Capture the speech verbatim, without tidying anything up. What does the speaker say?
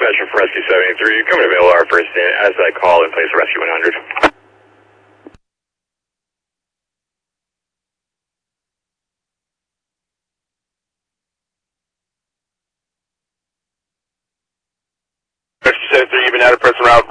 dispatcher for Rescue seventy-three, you're coming to L R first as I call in place of Rescue one hundred. Rescue seventy-three, you've been out of person route